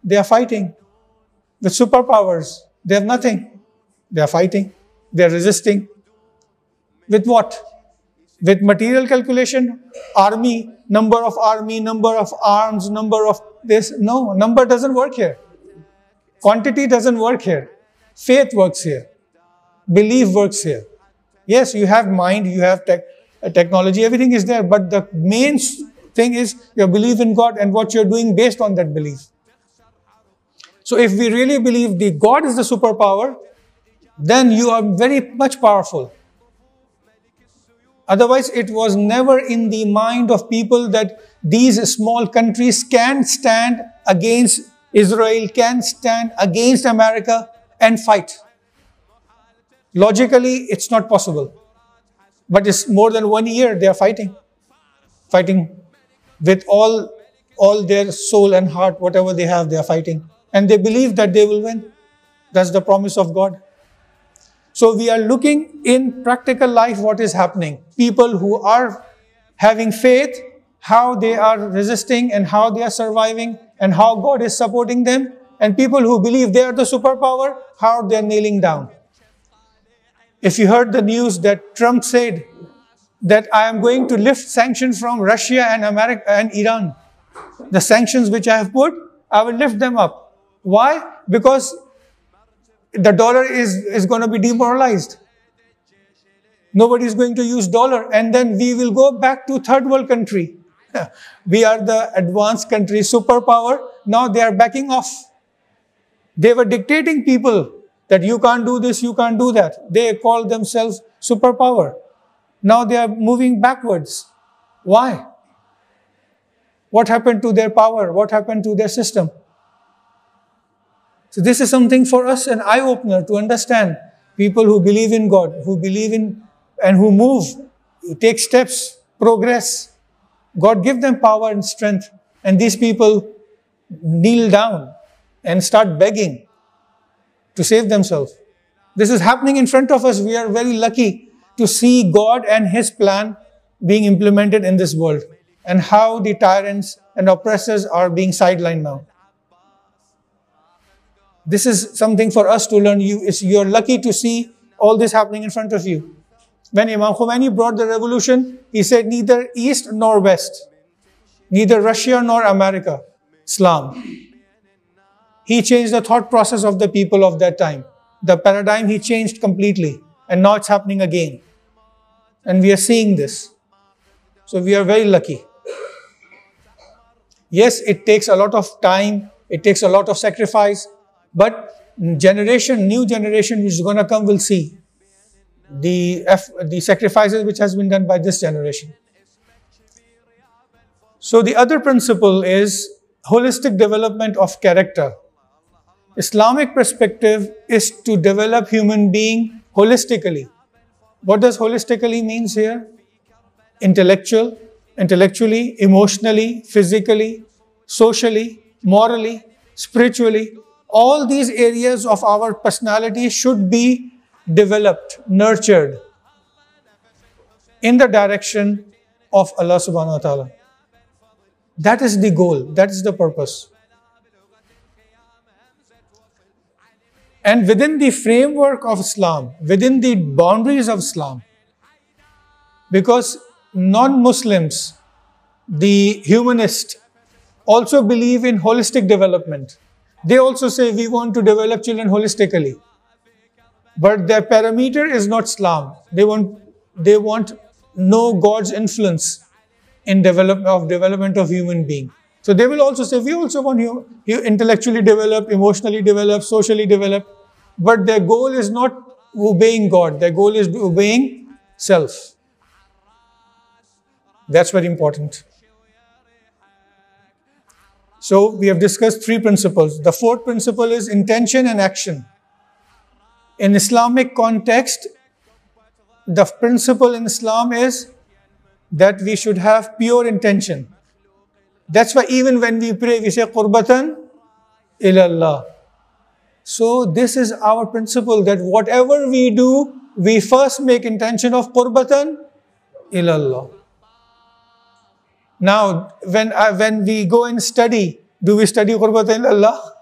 They are fighting. With superpowers, they have nothing. They are fighting. They are resisting. With what? With material calculation, number of arms, number of this. No, number doesn't work here. Quantity doesn't work here. Faith works here. Belief works here. Yes, you have mind, you have technology, everything is there, but the main thing is your belief in God and what you're doing based on that belief. So if we really believe the God is the superpower, then you are very much powerful. Otherwise, it was never in the mind of people that these small countries can stand against Israel, can stand against America and fight. Logically, it's not possible. But it's more than 1 year they are fighting. Fighting with all their soul and heart, whatever they have, they are fighting. And they believe that they will win. That's the promise of God. So we are looking in practical life what is happening. People who are having faith, how they are resisting and how they are surviving and how God is supporting them. And people who believe they are the superpower, how they are kneeling down. If you heard the news that Trump said that I am going to lift sanctions from Russia and America and Iran. The sanctions which I have put, I will lift them up. Why? Because the dollar is going to be demoralized. Nobody is going to use dollar, and then we will go back to third world country. We are the advanced country, superpower. Now they are backing off. They were dictating people that you can't do this, you can't do that. They call themselves superpower. Now they are moving backwards. Why? What happened to their power? What happened to their system? So this is something for us, an eye-opener to understand. People who believe in God, who believe in and who move, who take steps, progress. God give them power and strength. And these people kneel down and start begging to save themselves. This is happening in front of us. We are very lucky to see God and His plan being implemented in this world and how the tyrants and oppressors are being sidelined now. This is something for us to learn. You're lucky to see all this happening in front of you. When Imam Khomeini brought the revolution, he said neither East nor West, neither Russia nor America, Islam. He changed the thought process of the people of that time. The paradigm he changed completely. And now it's happening again. And we are seeing this. So we are very lucky. Yes, it takes a lot of time. It takes a lot of sacrifice. But new generation which is going to come will see the sacrifices which has been done by this generation. So the other principle is holistic development of character. Islamic perspective is to develop human being holistically. What does holistically means here? Intellectually, emotionally, physically, socially, morally, spiritually. All these areas of our personality should be developed, nurtured in the direction of Allah subhanahu wa ta'ala. That is the goal, that is the purpose. And within the framework of Islam, within the boundaries of Islam, because non-Muslims, the humanists, also believe in holistic development. They also say we want to develop children holistically. But their parameter is not Islam. They want no God's influence in development of human being. So they will also say, we also want you intellectually develop, emotionally develop, socially develop. But their goal is not obeying God. Their goal is obeying self. That's very important. So we have discussed 3 principles. The 4th principle is intention and action. In Islamic context, the principle in Islam is that we should have pure intention. That's why even when we pray, we say, Qurbatan ilallah. So this is our principle, that whatever we do, we first make intention of Qurbatan ilallah. Now, when we go and study, do we study Qurbatan ilallah?